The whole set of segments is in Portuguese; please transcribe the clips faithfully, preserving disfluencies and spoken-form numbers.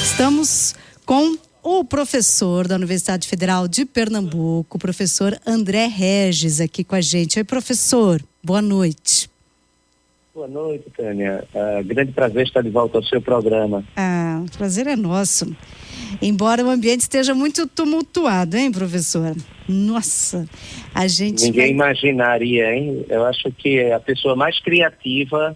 Estamos com o professor da Universidade Federal de Pernambuco, o professor André Regis, aqui com a gente. Oi, professor, boa noite. Boa noite, Tânia. Uh, grande prazer estar de volta ao seu programa. Ah, o prazer é nosso. Embora o ambiente esteja muito tumultuado, hein, professor? Nossa, a gente... Ninguém vai... imaginaria, hein? Eu acho que a pessoa mais criativa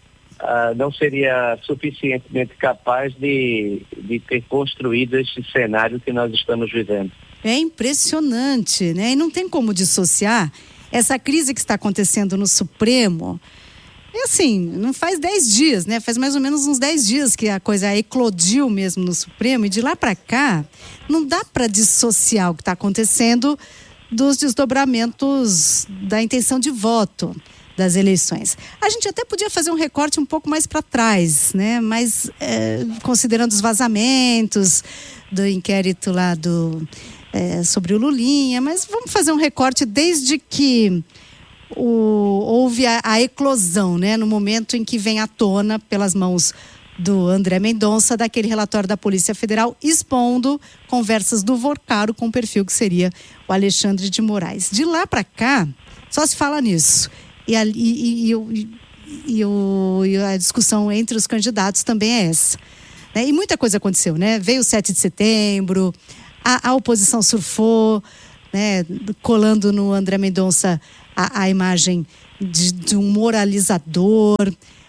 uh, não seria suficientemente capaz de, de ter construído esse cenário que nós estamos vivendo. É impressionante, né? E não tem como dissociar essa crise que está acontecendo no Supremo. E assim, não faz dez dias, né? Faz mais ou menos uns dez dias que a coisa eclodiu mesmo no Supremo, e de lá para cá não dá para dissociar o que está acontecendo dos desdobramentos da intenção de voto das eleições. A gente até podia fazer um recorte um pouco mais para trás, né? Mas é, considerando os vazamentos do inquérito lá do, é, sobre o Lulinha, mas vamos fazer um recorte desde que O, houve a, a eclosão, né, no momento em que vem à tona, pelas mãos do André Mendonça, daquele relatório da Polícia Federal expondo conversas do Vorcaro com o perfil que seria o Alexandre de Moraes. De lá para cá, só se fala nisso. E a, e, e, e, e, o, e a discussão entre os candidatos também é essa. Né? E muita coisa aconteceu, né? Veio o sete de setembro, a, a oposição surfou, né, colando no André Mendonça A, a imagem de, de um moralizador.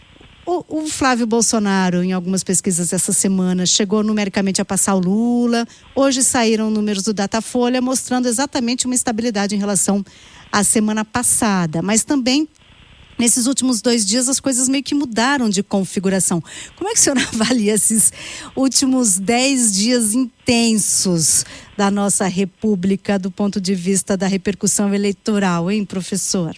O, o Flávio Bolsonaro, em algumas pesquisas essa semana, chegou numericamente a passar o Lula. Hoje saíram números do Datafolha mostrando exatamente uma estabilidade em relação à semana passada. Mas também, nesses últimos dois dias, as coisas meio que mudaram de configuração. Como é que o senhor avalia esses últimos dez dias intensos da nossa república do ponto de vista da repercussão eleitoral, hein, professor?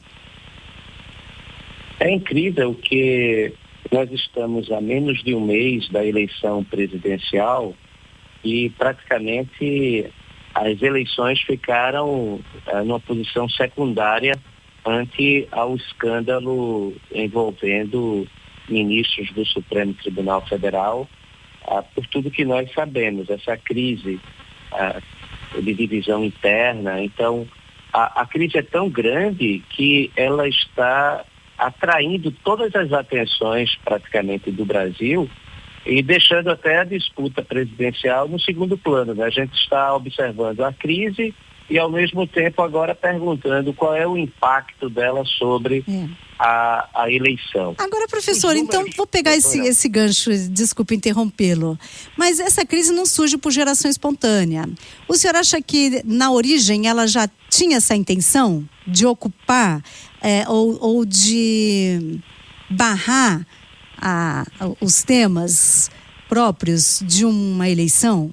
É incrível que nós estamos a menos de um mês da eleição presidencial e praticamente as eleições ficaram uh, numa posição secundária ante ao escândalo envolvendo ministros do Supremo Tribunal Federal, ah, por tudo que nós sabemos, essa crise ah, de divisão interna. Então, a, a crise é tão grande que ela está atraindo todas as atenções praticamente do Brasil e deixando até a disputa presidencial no segundo plano, né? A gente está observando a crise e, ao mesmo tempo, agora perguntando qual é o impacto dela sobre é. a, a eleição. Agora, professor, então, vou pegar esse, esse gancho, desculpe interrompê-lo, mas essa crise não surge por geração espontânea. O senhor acha que, na origem, ela já tinha essa intenção de ocupar é, ou, ou de barrar a, os temas próprios de uma eleição?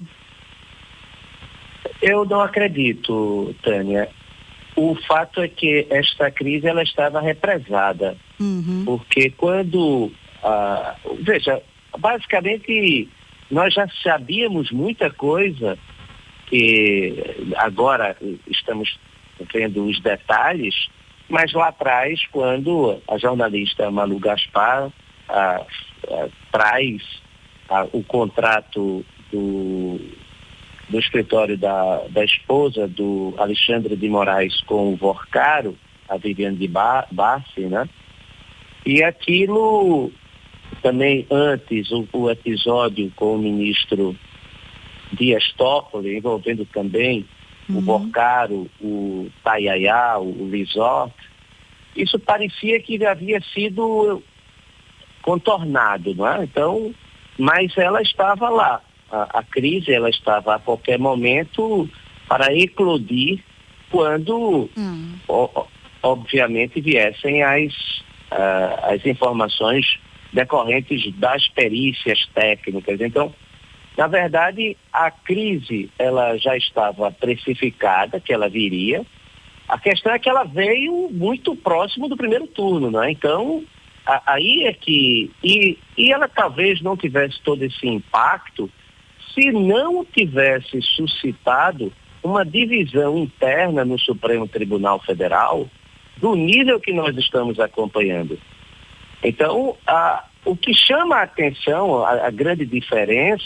Eu não acredito, Tânia. O fato é que esta crise ela estava represada. Uhum. Porque quando... Ah, veja, basicamente nós já sabíamos muita coisa que agora estamos vendo os detalhes, mas lá atrás, quando a jornalista Malu Gaspar ah, ah, traz ah, o contrato do... do escritório da, da esposa do Alexandre de Moraes com o Vorcaro, a Viviane de Bassi, né? E aquilo também antes, o, o episódio com o ministro Dias Toffoli, envolvendo também uhum. o Vorcaro, o Tayayá, o, o Resort, isso parecia que havia sido contornado, não é? Então, mas ela estava lá. A, a crise, ela estava a qualquer momento para eclodir quando, hum. o, obviamente, viessem as, uh, as informações decorrentes das perícias técnicas. Então, na verdade, a crise, ela já estava precificada, que ela viria. A questão é que ela veio muito próximo do primeiro turno, não é? Então, a, aí é que... E, e ela talvez não tivesse todo esse impacto se não tivesse suscitado uma divisão interna no Supremo Tribunal Federal do nível que nós estamos acompanhando. Então, a, o que chama a atenção, a, a grande diferença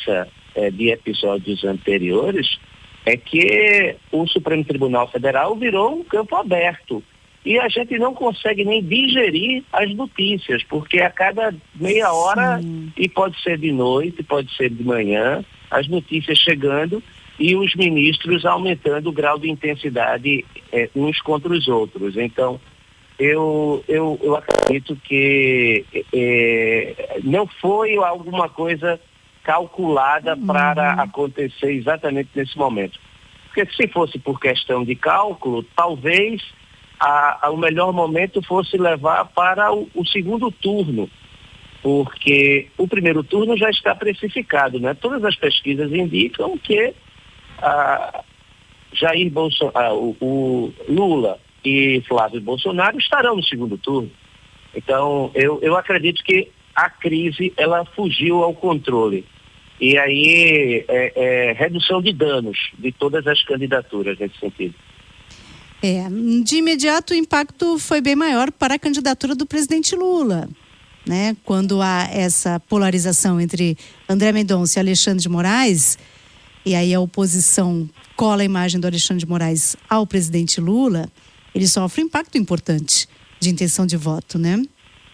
é, de episódios anteriores é que o Supremo Tribunal Federal virou um campo aberto e a gente não consegue nem digerir as notícias, porque a cada meia hora, Sim. e pode ser de noite, pode ser de manhã, as notícias chegando e os ministros aumentando o grau de intensidade é, uns contra os outros. Então, eu, eu, eu acredito que é, não foi alguma coisa calculada uhum. para acontecer exatamente nesse momento. Porque se fosse por questão de cálculo, talvez a, a, o melhor momento fosse levar para o, o segundo turno, porque o primeiro turno já está precificado, né? Todas as pesquisas indicam que a, Jair Bolsonaro, o, o Lula e Flávio Bolsonaro estarão no segundo turno. Então, eu, eu acredito que a crise, ela fugiu ao controle. E aí, é, é redução de danos de todas as candidaturas nesse sentido. É, de imediato, o impacto foi bem maior para a candidatura do presidente Lula, né? Quando há essa polarização entre André Mendonça e Alexandre de Moraes, e aí a oposição cola a imagem do Alexandre de Moraes ao presidente Lula, ele sofre um impacto importante de intenção de voto, né?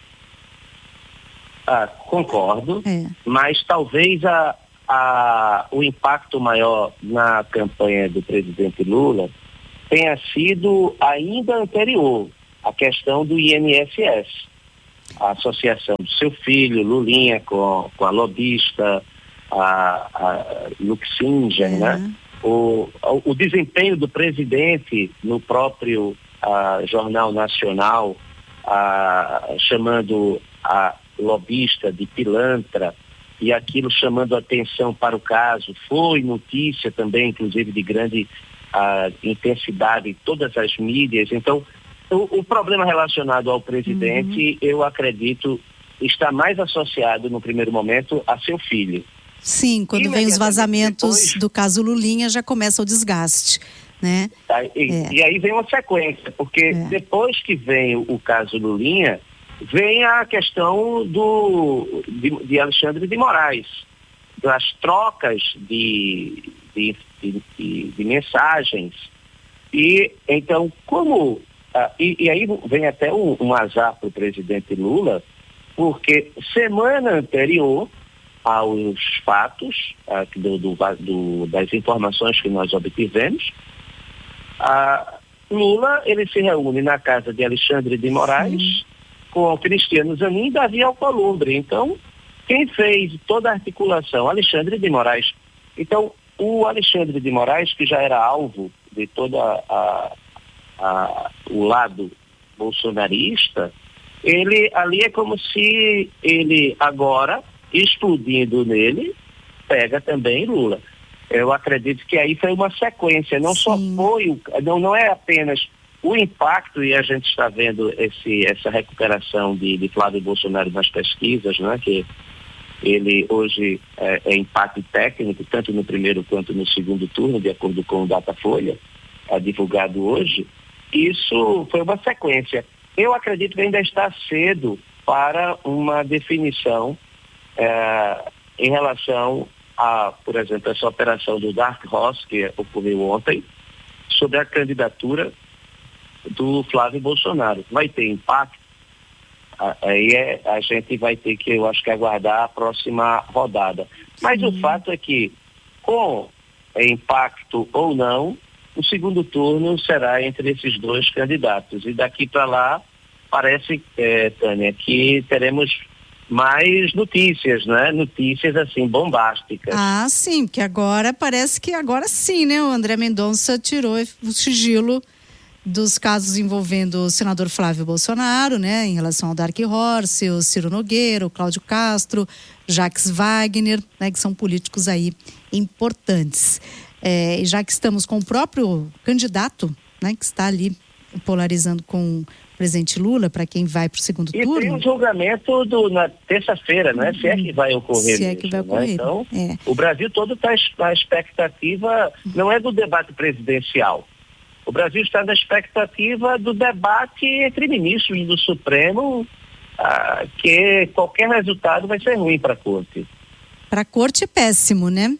Ah, concordo, é. mas talvez a, a, o impacto maior na campanha do presidente Lula tenha sido ainda anterior, a questão do I N S S, a associação do seu filho, Lulinha, com, com a lobista, a, a Luxinger, é. né? O, o, o desempenho do presidente no próprio a, Jornal Nacional, a, chamando a lobista de pilantra, e aquilo chamando atenção para o caso, foi notícia também, inclusive de grande a, intensidade em todas as mídias. Então, o, o problema relacionado ao presidente, uhum. eu acredito, está mais associado no primeiro momento a seu filho. Sim, quando vem os vazamentos depois, do caso Lulinha, já começa o desgaste, né? Tá, e, é. e aí vem uma sequência, porque é. depois que vem o, o caso Lulinha, vem a questão do, de, de Alexandre de Moraes, das trocas de, de, de, de, de mensagens. E então, como... Ah, e, e aí vem até um, um azar para o presidente Lula, porque semana anterior aos fatos, ah, do, do, do, das informações que nós obtivemos, ah, Lula ele se reúne na casa de Alexandre de Moraes, Sim. com Cristiano Zanin e Davi Alcolumbre. Então, quem fez toda a articulação? Alexandre de Moraes. Então, o Alexandre de Moraes, que já era alvo de todo a, a, o lado bolsonarista, ele ali é como se ele agora, explodindo nele, pega também Lula. Eu acredito que aí foi uma sequência, não Sim. só foi, o, não, não é apenas o impacto, e a gente está vendo esse, essa recuperação de, de Flávio Bolsonaro nas pesquisas, né, que ele hoje é, é empate técnico, tanto no primeiro quanto no segundo turno, de acordo com o Datafolha, é, divulgado hoje. Isso foi uma sequência. Eu acredito que ainda está cedo para uma definição é, em relação a, por exemplo, essa operação do Dark Horse, que ocorreu ontem, sobre a candidatura do Flávio Bolsonaro. Vai ter impacto? Aí é, a gente vai ter que, eu acho que aguardar a próxima rodada. Mas Sim. o fato é que, com impacto ou não, o segundo turno será entre esses dois candidatos. E daqui para lá, parece, é, Tânia, que teremos mais notícias, né? Notícias assim, bombásticas. Ah, sim, porque agora parece que agora sim, né? O André Mendonça tirou o sigilo dos casos envolvendo o senador Flávio Bolsonaro, né? Em relação ao Dark Horse, o Ciro Nogueira, o Cláudio Castro, Jacques Wagner, né? Que são políticos aí importantes. É, e já que estamos com o próprio candidato, né? Que está ali polarizando com o presidente Lula, para quem vai para o segundo e turno. E tem um julgamento do, na terça-feira, né? Se é que vai ocorrer. Se é que vai ocorrer. Né? Então, é. o Brasil todo está na expectativa, não é do debate presidencial. O Brasil está na expectativa do debate entre ministros do Supremo, ah, que qualquer resultado vai ser ruim para a Corte. Para a Corte é péssimo, né?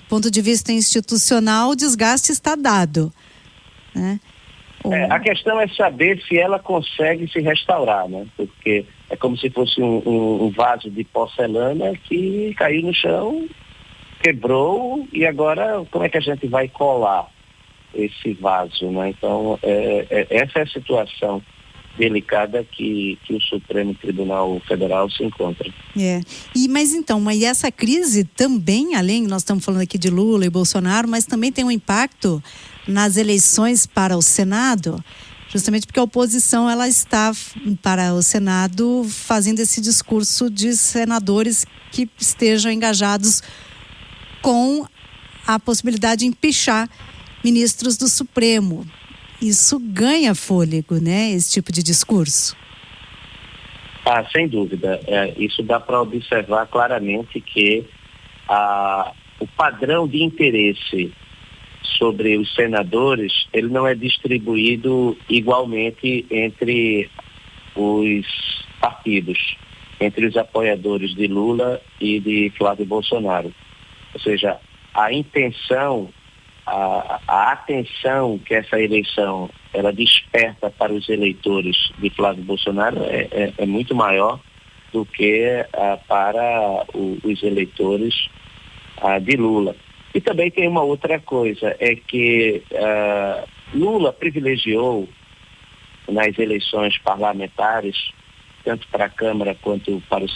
ponto de vista institucional, o desgaste está dado, né? O... É, a questão é saber se ela consegue se restaurar, né? Porque é como se fosse um, um, um vaso de porcelana que caiu no chão, quebrou, e agora como é que a gente vai colar esse vaso, né? Então, é, é, essa é a situação delicada que, que o Supremo Tribunal Federal se encontra. É. E, mas então, mas essa crise também, além, nós estamos falando aqui de Lula e Bolsonaro, mas também tem um impacto nas eleições para o Senado, justamente porque a oposição ela está para o Senado fazendo esse discurso de senadores que estejam engajados com a possibilidade de empichar ministros do Supremo. Isso ganha fôlego, né? Esse tipo de discurso. Ah, sem dúvida. É, isso dá para observar claramente que a, o padrão de interesse sobre os senadores, ele não é distribuído igualmente entre os partidos, entre os apoiadores de Lula e de Flávio Bolsonaro. Ou seja, a intenção, a, a atenção que essa eleição ela desperta para os eleitores de Flávio Bolsonaro é, é, é muito maior do que ah, para o, os eleitores ah, de Lula. E também tem uma outra coisa, é que ah, Lula privilegiou nas eleições parlamentares, tanto para a Câmara quanto para o